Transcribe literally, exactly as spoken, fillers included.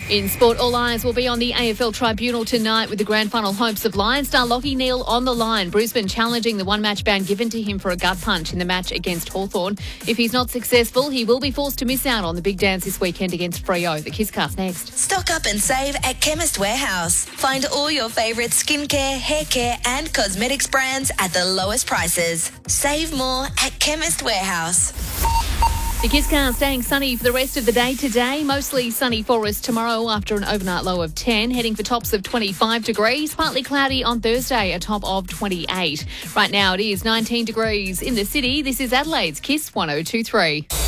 In sport, all eyes will be on the A F L Tribunal tonight with the grand final hopes of Lions star Lachie Neale on the line. Brisbane challenging the one-match ban given to him for a gut punch in the match against Hawthorn. If he's not successful, he will be forced to miss out on the big dance this weekend against Freo. The Kisscast next. Stock up and save at Chemist Warehouse. Find all your favourite skincare, hair care and cosmetics brands at the lowest prices. Save more at Chemist Warehouse. The Kisscast staying sunny for the rest of the day today. Mostly sunny for us tomorrow after an overnight low of ten. Heading for tops of twenty-five degrees. Partly cloudy on Thursday, a top of twenty-eight. Right now it is nineteen degrees in the city. This is Adelaide's Kiss one oh two three.